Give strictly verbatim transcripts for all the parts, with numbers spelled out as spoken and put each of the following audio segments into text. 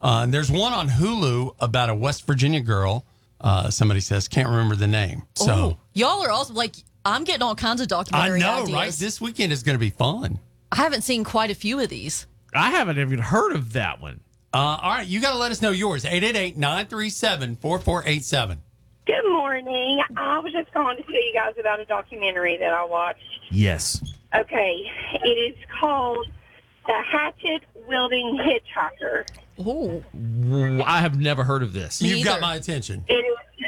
Uh, and there's one on Hulu about a West Virginia girl. Uh, somebody says, can't remember the name. So oh, y'all are also like, I'm getting all kinds of documentary I know, ideas. right? This weekend is going to be fun. I haven't seen quite a few of these. I haven't even heard of that one. Uh, all right, you got to let us know yours. eight eight eight, nine three seven, four four eight seven. Good morning. I was just calling to tell you guys about a documentary that I watched. Yes. Okay. It is called The Hatchet-Wielding Hitchhiker. Oh, I have never heard of this. Me You've got either. my attention. It is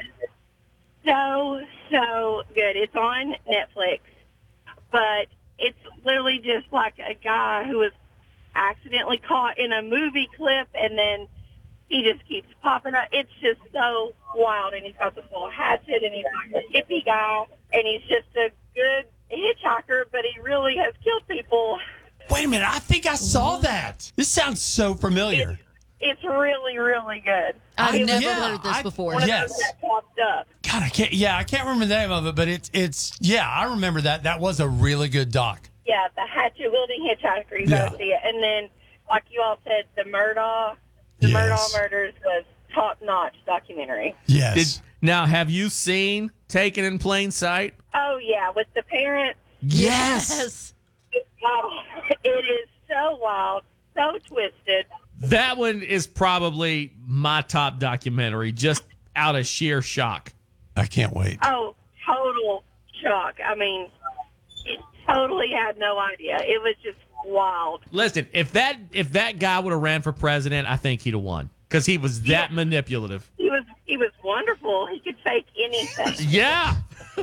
so, so good. It's on Netflix, but it's literally just like a guy who was accidentally caught in a movie clip, and then he just keeps popping up. It's just so wild, and he's got the full hatchet, and he's like a hippie guy, and he's just a good hitchhiker, but he really has killed people. Wait a minute. I think I saw that. This sounds so familiar. It's really, really good. I've I- never yeah, heard this I- before. One of Yes. those that popped up. God, I can't. Yeah, I can't remember the name of it, but it's it's. Yeah, I remember that. That was a really good doc. Yeah, the hatchet-wielding hitchhiker. You Yeah. gotta see it. And then, like you all said, the Murdaugh, the Yes. Murdaugh murders was top-notch documentary. Yes. Did, now, have you seen Taken in Plain Sight? Oh, yeah, with the parents. Yes. Oh, it is so wild, so twisted. That one is probably my top documentary, just out of sheer shock. I can't wait. Oh, total shock. I mean, it totally had no idea. It was just wild. Listen, if that if that guy would have ran for president, I think he'd have won because he was that Yeah. manipulative. He was he was wonderful. He could fake anything. Yeah.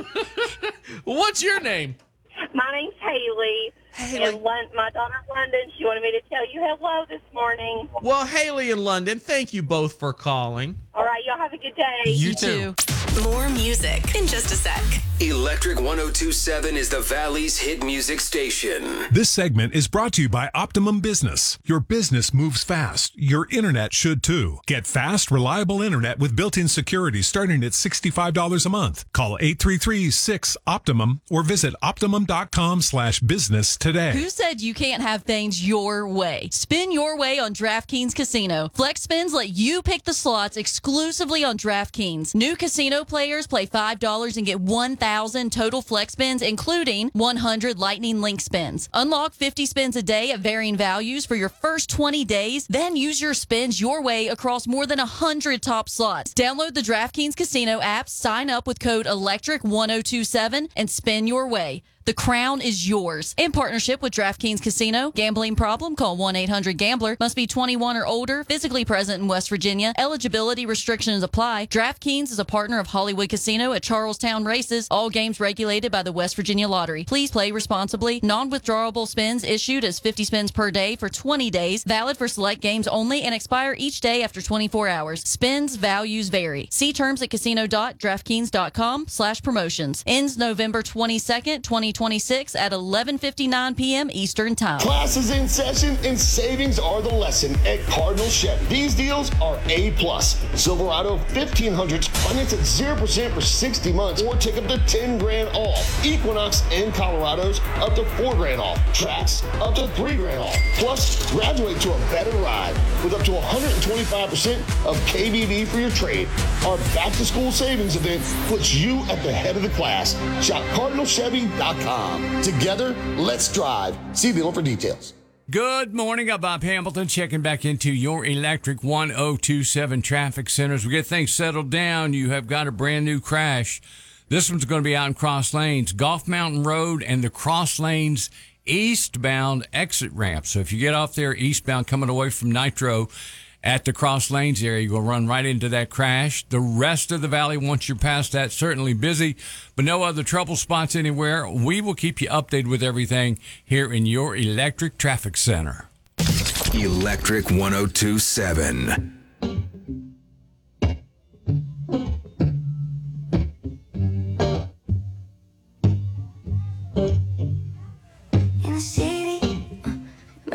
What's your name? My name's Haley. Haley. And Lon- my daughter London, she wanted me to tell you hello this morning. Well, Haley in London, thank you both for calling. All right, y'all have a good day. You too. More music in just a sec. Electric one oh two point seven is the Valley's hit music station. This segment is brought to you by Optimum Business. Your business moves fast. Your internet should too. Get fast, reliable internet with built-in security starting at sixty-five dollars a month. Call eight three three, six, Optimum or visit optimum.com slash business today. Who said you can't have things your way? Spin your way on DraftKings Casino. Flex spins let you pick the slots exclusively on DraftKings. New casino players play five dollars and get one thousand total flex spins, including one hundred Lightning Link spins. Unlock fifty spins a day at varying values for your first twenty days, then use your spins your way across more than one hundred top slots. Download the DraftKings Casino app, sign up with code electric one oh two seven, and spin your way. The crown is yours. In partnership with DraftKings Casino. Gambling problem? Call one eight hundred gambler. Must be twenty-one or older. Physically present in West Virginia. Eligibility restrictions apply. DraftKings is a partner of Hollywood Casino at Charlestown Races. All games regulated by the West Virginia Lottery. Please play responsibly. Non-withdrawable spins issued as fifty spins per day for twenty days. Valid for select games only and expire each day after twenty-four hours. Spins values vary. See terms at casino.draftkings.com slash promotions. Ends November twenty-second, twenty twenty-six at eleven fifty-nine p.m. Eastern Time. Class is in session and savings are the lesson at Cardinal Chevy. These deals are A plus. Silverado fifteen hundreds finance at zero percent for sixty months or take up to ten grand off. Equinox and Colorado's up to four grand off. Trax up to three grand off. Plus, graduate to a better ride with up to one hundred twenty-five percent of K B V for your trade. Our back to school savings event puts you at the head of the class. Shop cardinal chevy dot com. Together, let's drive. See dealer for details. Good morning. I'm Bob Hamilton checking back into your Electric one oh two point seven traffic centers. We get things settled down. You have got a brand new crash. This one's going to be out in Cross Lanes, Golf Mountain Road and the Cross Lanes eastbound exit ramp. So if you get off there eastbound coming away from Nitro at the Cross Lanes area, you'll run right into that crash. The rest of the valley, once you're past that, certainly busy, but no other trouble spots anywhere. We will keep you updated with everything here in your Electric Traffic Center. Electric one oh two point seven.